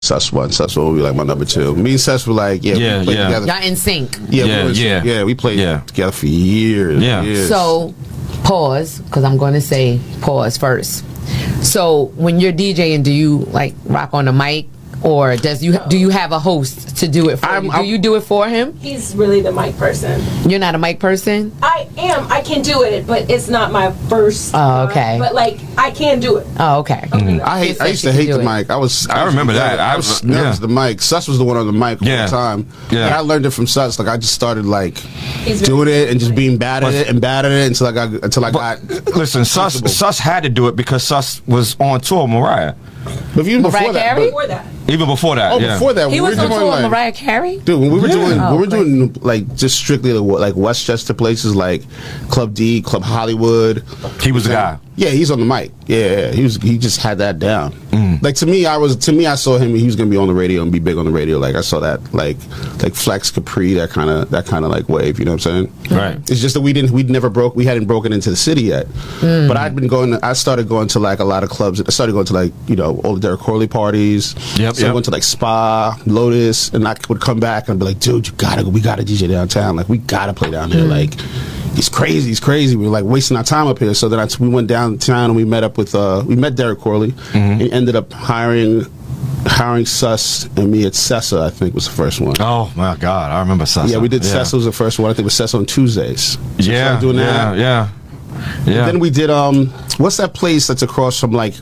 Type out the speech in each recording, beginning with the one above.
Sus one. Sus one would be like my number two. Me and Sus were like, we played together. Y'all in sync. We played together for years. Yeah. Years. So, pause, because I'm going to say pause first. So, when you're DJing, do you like rock on the mic? Or do you have a host to do it for you? Do you do it for him? He's really the mic person. You're not a mic person? I am. I can do it, but it's not my first. Oh, okay. But like, I can do it. Oh, okay. Mm-hmm. I used to hate the mic. I remember that. I was nervous the mic. Sus was the one on the mic all the time. Yeah. And I learned it from Sus. Like I just started like doing it and just being bad at it until I got. Listen, Sus had to do it because Sus was on tour with Mariah. But even Mariah Carey? Even before that, before that, he was on tour with Mariah Carey. Dude, when we were doing like just strictly like Westchester places like Club D, Club Hollywood. He was the guy. Yeah, he's on the mic. Yeah, he just had that down. Like to me, I saw him. He was gonna be on the radio and be big on the radio. Like I saw that, like Flex Capri, that kind of like wave. You know what I'm saying? Right. It's just that we hadn't broken into the city yet. But I started going to like a lot of clubs. I started going to like all the Derek Corley parties. So I went to like Spa, Lotus, and I would come back and be like, dude, we gotta DJ downtown. Like we gotta play down there. Like it's crazy. We were like wasting our time up here. So then we went downtown and we met up with Derek Corley. And he ended up hiring Sus and me at Sessa. I think was the first one. Oh my God, I remember Sessa. Yeah, we did Sessa was the first one. I think it was Sessa on Tuesdays. Doing that. Yeah. Then we did what's that place that's across from like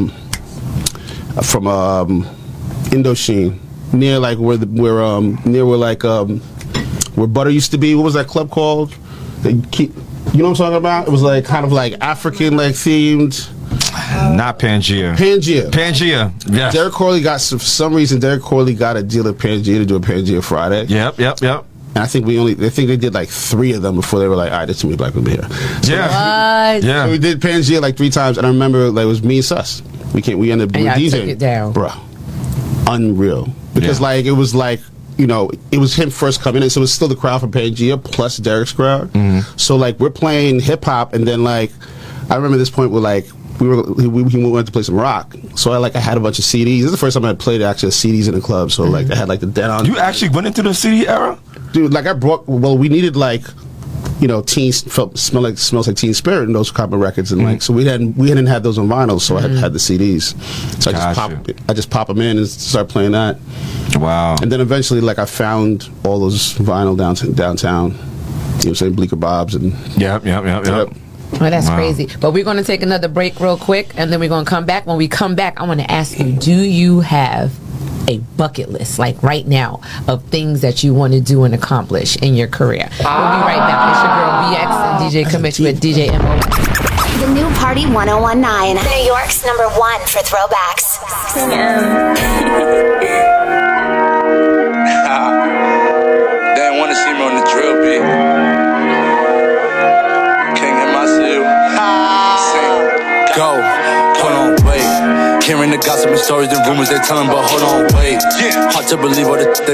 Indochine, near like where Butter used to be. What was that club called? You know what I'm talking about? It was like kind of like African like themed. Not Pangea. Yes. Derek Corley for some reason Derek Corley got a deal at Pangea to do a Pangea Friday. Yep. And I think they did like 3 of them before they were like, all right, there's too many black people here. So Yeah. So we did Pangea like 3 times, and I remember like it was me and Sus. We ended up doing DJing. Took it down. Bruh. Unreal. Because like it was like, it was him first coming in, so it was still the crowd from Pangea plus Derek's crowd. So like we're playing hip hop, and then like I remember this point where like we went to play some rock. So I had a bunch of CDs. This is the first time I played actually CDs in a club. So like I had like the Dead On. You actually went into the CD era, dude. Like we needed like smells like Teen Spirit and those kind of records, and like so we hadn't had those on vinyl, so I had the CDs. So I just pop them in and start playing that. Wow. And then eventually like I found all those vinyl downtown. You know what I'm saying? Bleecker Bob's and Yep. Well, that's crazy. But we're going to take another break real quick, and then we're going to come back. When we come back, I want to ask you, do you have a bucket list, like right now, of things that you want to do and accomplish in your career? We'll be right back. It's your girl BX and DJ Commitch with DJ MO. The new Party 1019. New York's #1 for throwbacks. They didn't want to see me on the drill beat. Go, hold on, wait. Hearing the gossip and stories and rumors they telling, but hold on, wait. Hard to believe all the